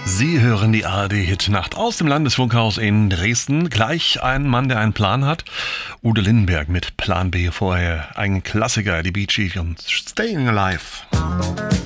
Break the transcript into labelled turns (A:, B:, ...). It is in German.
A: Sie hören die ARD-Hitnacht aus dem Landesfunkhaus in Dresden. Gleich ein Mann, der einen Plan hat. Udo Lindenberg mit Plan B vorher. Ein Klassiker, die Bee Gees und Staying Alive.